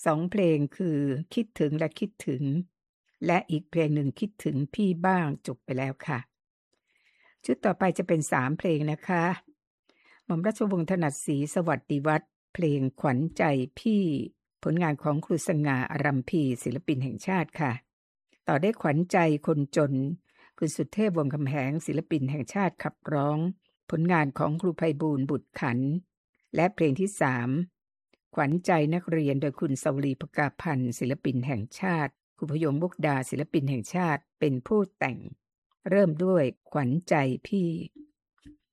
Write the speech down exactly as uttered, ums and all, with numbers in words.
สองเพลงคือคิดถึงและคิดถึงและอีกเพลงหนึ่งคิดถึงพี่บ้างจบไปแล้วค่ะชุดต่อไปจะเป็นสามเพลงนะคะหม่อมราชวงศ์ถนัดศรีสวัสดิวัฒน์เพลงขวัญใจพี่ผลงานของครูสง่าอารัมพีศิลปินแห่งชาติค่ะต่อได้ขวัญใจคนจนคุณสุเทพวงศ์คำแหงศิลปินแห่งชาติขับร้องผลงานของครูไพบูลย์บุตรขันธ์และเพลงที่สามขวัญใจนักเรียนโดยคุณสวรีภกาพันธ์ศิลปินแห่งชาติครูพยงมุกดาศิลปินแห่งชาติเป็นผู้แต่งเริ่มด้วยขวัญใจพี่